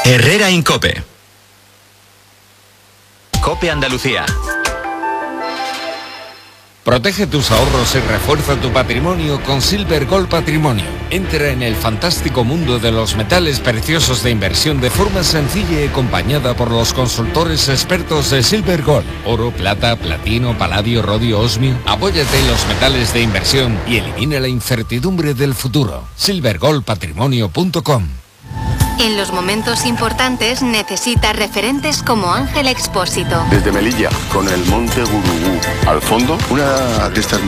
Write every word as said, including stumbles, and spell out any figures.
Herrera Incope. Cope Andalucía. Protege tus ahorros y refuerza tu patrimonio con Silver Gold Patrimonio. Entra en el fantástico mundo de los metales preciosos de inversión de forma sencilla y acompañada por los consultores expertos de Silver Gold. Oro, plata, platino, paladio, rodio, osmio. Apóyate en los metales de inversión y elimina la incertidumbre del futuro. silver gold patrimonio punto com. En los momentos importantes necesitas referentes como Ángel Expósito. Desde Melilla, con el monte Gurugú. Al fondo, una de estas